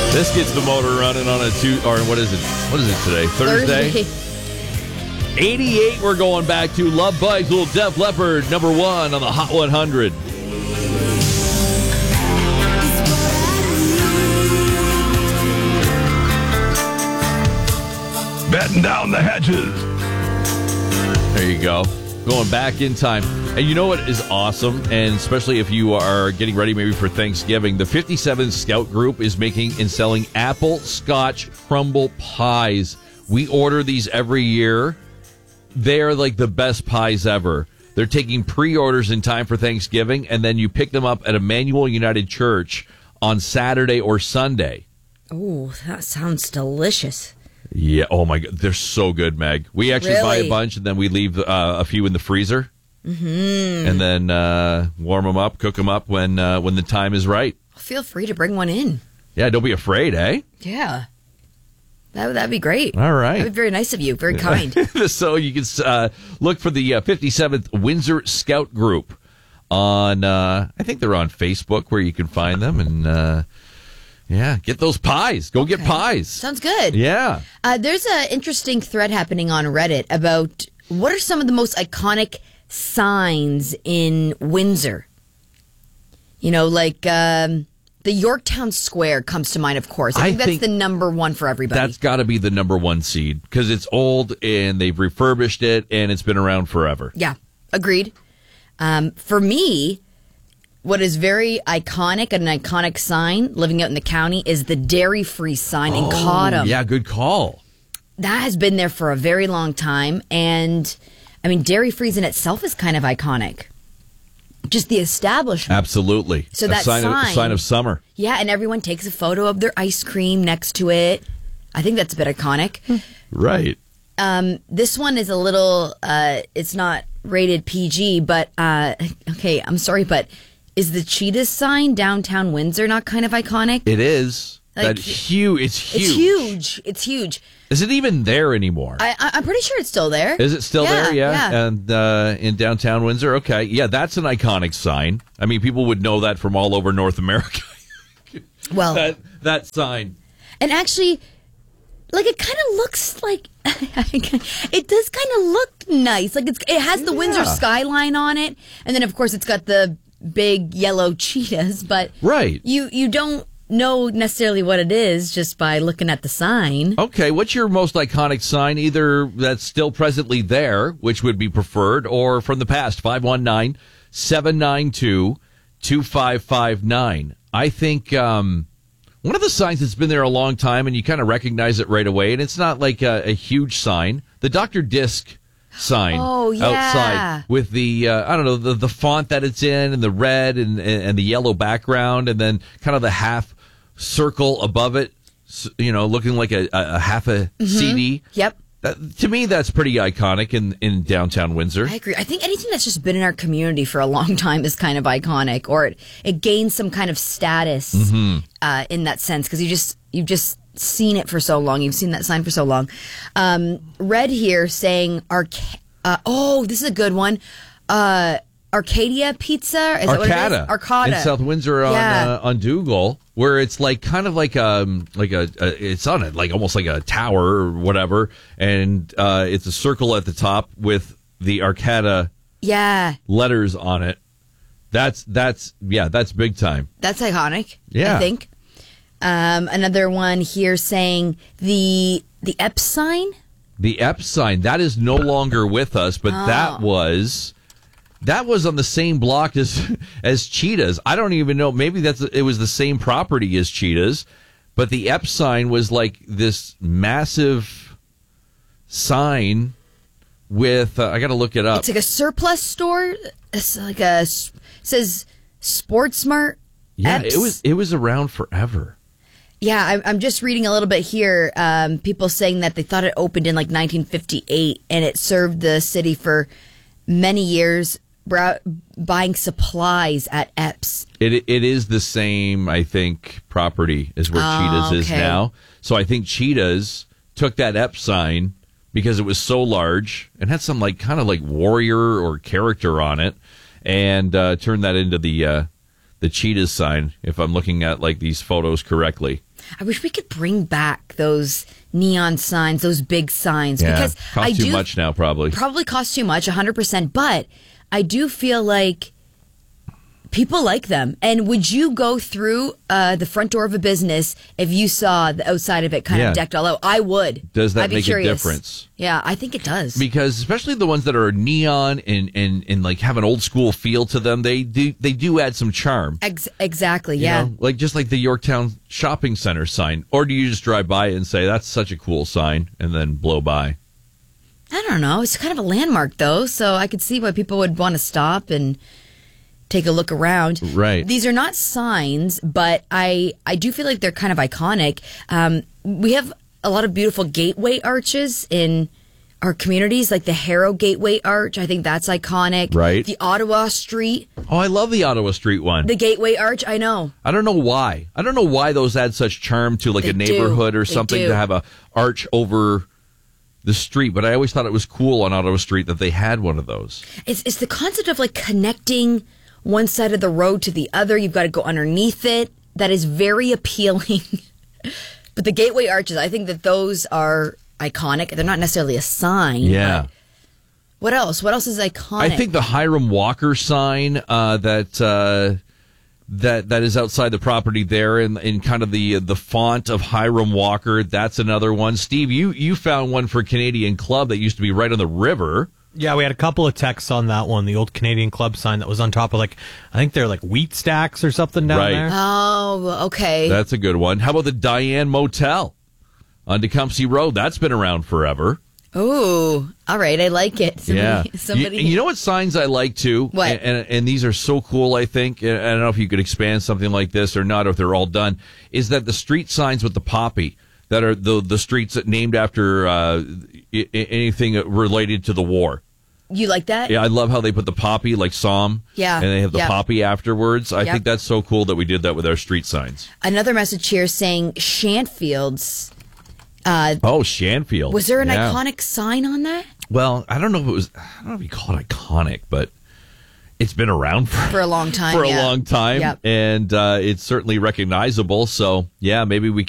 This gets the motor running on a what is it? What is it today? Thursday? 88 we're going back to. Love Bites, little Def Leppard, number 1 on the Hot 100. Batten down the hatches. There you go. Going back in time. And you know what is awesome? And especially if you are getting ready maybe for Thanksgiving, the 57 Scout Group is making and selling apple scotch crumble pies. We order these every year. They're like the best pies ever. They're taking pre-orders in time for Thanksgiving, and then you pick them up at Emmanuel United Church on Saturday or Sunday. Oh, that sounds delicious. Yeah. Oh, my God. They're so good, Meg. We actually buy a bunch, and then we leave a few in the freezer. Mm-hmm. And then warm them up, cook them up when the time is right. Feel free to bring one in. Yeah, don't be afraid, eh? Yeah. That'd be great. All right. That'd be very nice of you. Very kind. So you can look for the 57th Windsor Scout Group on, I think they're on Facebook where you can find them. And, yeah, get those pies. Go get pies. Sounds good. Yeah. There's an interesting thread happening on Reddit about what are some of the most iconic signs in Windsor. You know, like the Yorktown Square comes to mind, of course. I think that's the number one for everybody. That's got to be the number one seed because it's old and they've refurbished it and it's been around forever. Yeah, agreed. For me, what is very iconic, an iconic sign living out in the county is the dairy-free sign in Cottam. Yeah, good call. That has been there for a very long time. And, I mean, dairy-free in itself is kind of iconic. Just the establishment. Absolutely. So that sign of summer. Yeah, and everyone takes a photo of their ice cream next to it. I think that's a bit iconic. Right. This one is a little, it's not rated PG, but, okay, I'm sorry, but is the Cheetahs sign downtown Windsor not kind of iconic? It is. Like, huge. It's huge. It's huge. Is it even there anymore? I'm pretty sure it's still there. Is it still there? Yeah. And in downtown Windsor? Okay. Yeah, that's an iconic sign. I mean, people would know that from all over North America. Well, that sign. And actually, like, it kind of looks like it does kind of look nice. Like it has the Windsor skyline on it, and then of course it's got the big yellow cheetahs. But right, you don't know necessarily what it is just by looking at the sign. Okay, what's your most iconic sign? Either that's still presently there, which would be preferred, or from the past. 519-792-2559. I think one of the signs that's been there a long time, and you kind of recognize it right away, and it's not like a huge sign, the Dr. Disc sign outside with the, I don't know, the font that it's in, and the red and the yellow background, and then kind of the half circle above it, you know, looking like a half a CD. Yep. To me, that's pretty iconic in downtown Windsor. I agree. I think anything that's just been in our community for a long time is kind of iconic, or it gains some kind of status in that sense, because you've just seen it for so long. You've seen that sign for so long. Red here saying, this is a good one. Arcadia Pizza? Is that what it is? Arcada. In South Windsor on Dougal, where it's like kind of like it's on it, like almost like a tower or whatever, and it's a circle at the top with the Arcada letters on it. That's big time. That's iconic. Yeah. I think. Another one here saying the Ep sign. The Ep sign, that is no longer with us, but that was on the same block as Cheetahs. I don't even know. Maybe it was the same property as Cheetahs, but the Ep sign was like this massive sign with. I got to look it up. It's like a surplus store. It's like says SportsMart. Yeah, Eps. it was around forever. Yeah, I'm just reading a little bit here. People saying that they thought it opened in like 1958, and it served the city for many years, buying supplies at Epps. It is the same, I think, property as where Cheetahs is now. So I think Cheetahs took that Epps sign because it was so large and had some like kind of like warrior or character on it, and turned that into the Cheetahs sign, if I'm looking at like these photos correctly. I wish we could bring back those neon signs, those big signs, because costs too much now, probably costs too much, 100%. But I do feel like people like them. And would you go through the front door of a business if you saw the outside of it kind of decked all out? I would. Does that I'd be make curious. a difference? Yeah, I think it does. Because especially the ones that are neon and like have an old school feel to them, they do add some charm. Exactly, yeah. You know, like just like the Yorktown Shopping Center sign. Or do you just drive by it and say, that's such a cool sign, and then blow by? I don't know. It's kind of a landmark, though, so I could see why people would want to stop and take a look around. Right. These are not signs, but I do feel like they're kind of iconic. We have a lot of beautiful gateway arches in our communities, like the Harrow Gateway Arch. I think that's iconic. Right. The Ottawa Street. Oh, I love the Ottawa Street one. The Gateway Arch, I know. I don't know why. I don't know why those add such charm to like They a neighborhood do. or They something do. to have a arch over the street. But I always thought it was cool on Ottawa Street that they had one of those. It's the concept of like connecting one side of the road to the other. You've got to go underneath it. That is very appealing. But the gateway arches, I think that those are iconic. They're not necessarily a sign. Yeah. But what else? What else is iconic? I think the Hiram Walker sign that is outside the property there in kind of the font of Hiram Walker. That's another one. Steve, you found one for Canadian Club that used to be right on the river. Yeah, we had a couple of texts on that one. The old Canadian Club sign that was on top of I think they're like wheat stacks or something down there. Oh, okay. That's a good one. How about the Diane Motel on Tecumseh Road? That's been around forever. Ooh, all right. I like it. Somebody. You know what signs I like too? What? And these are so cool, I think. And I don't know if you could expand something like this or not, or if they're all done. Is that the street signs with the poppy that are the streets that named after anything related to the war? You like that? Yeah, I love how they put the poppy, like Somme. Yeah. And they have the poppy afterwards. I Yep. think that's so cool that we did that with our street signs. Another message here saying Shantfields. Oh, Shanfield. Was there an Yeah. iconic sign on that? Well, I don't know if you call it iconic, but it's been around For a long time. for yeah. a long time, Yep. and it's certainly recognizable. So, yeah, maybe we